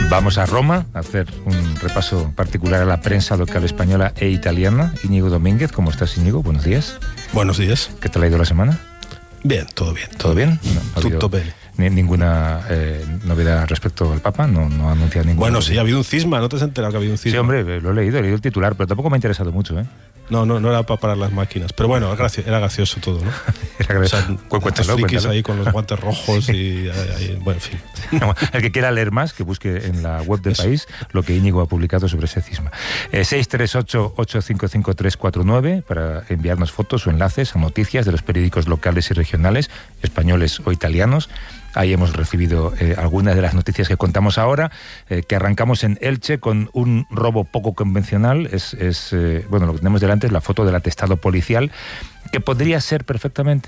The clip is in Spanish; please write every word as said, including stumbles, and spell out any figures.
Vamos a Roma a hacer un repaso particular a la prensa local española e italiana. Íñigo Domínguez, ¿cómo estás, Íñigo? Buenos días. Buenos días. ¿Qué tal ha ido la semana? Bien, todo bien. ¿Todo bien? No, ha habido Tutto bene. ni- ninguna eh, novedad respecto al Papa, no, no ha anunciado ninguna. Bueno, sí, ha habido un cisma, ¿no te has enterado que ha habido un cisma? Sí, hombre, lo he leído, he leído el titular, pero tampoco me ha interesado mucho, ¿eh? No, no, no era para parar las máquinas. Pero bueno, gracia- era gracioso todo, ¿no? Era O sea, Cu- cuéntalo, los frikis cuéntalo. ahí con los guantes rojos y... ahí, bueno, en fin. No, el que quiera leer más, que busque en la web del Eso. país lo que Íñigo ha publicado sobre ese cisma. Eh, seis tres ocho, ocho cinco cinco, tres cuatro nueve para enviarnos fotos o enlaces a noticias de los periódicos locales y regionales, españoles o italianos. Ahí hemos recibido eh, algunas de las noticias que contamos ahora, eh, que arrancamos en Elche con un robo poco convencional. Es, es eh, bueno, lo que tenemos delante es la foto del atestado policial, que podría ser perfectamente